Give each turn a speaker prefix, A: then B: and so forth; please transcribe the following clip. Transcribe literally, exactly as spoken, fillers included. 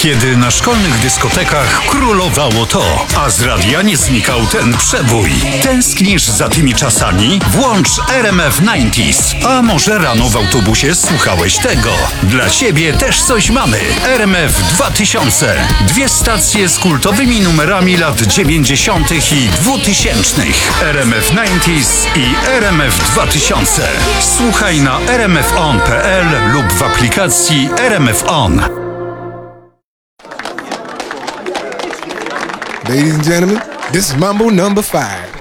A: Kiedy na szkolnych dyskotekach królowało to, a z radia nie znikał ten przebój. Tęsknisz za tymi czasami? Włącz R M F dziewięćdziesiąt. A może rano w autobusie słuchałeś tego? Dla ciebie też coś mamy. R M F dwa tysiące. Dwie stacje z kultowymi numerami lat dziewięćdziesiątych i dwutysięcznych. R M F dziewięćdziesiąt i R M F dwa tysiące. Słuchaj na r m f on kropka p l lub w aplikacji R M F On.
B: Ladies and gentlemen, this is Mambo number five.